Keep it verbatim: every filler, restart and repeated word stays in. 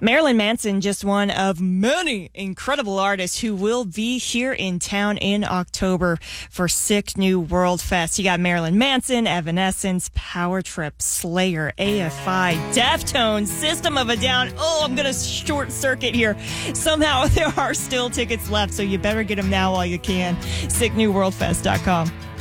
Marilyn Manson, just one of many incredible artists who will be here in town in October for Sick New World Fest. You got Marilyn Manson, Evanescence, Power Trip, Slayer, A F I, Deftones, System of a Down. Oh, I'm going to short circuit here. Somehow there are still tickets left, so you better get them now while you can. sick new world fest dot com.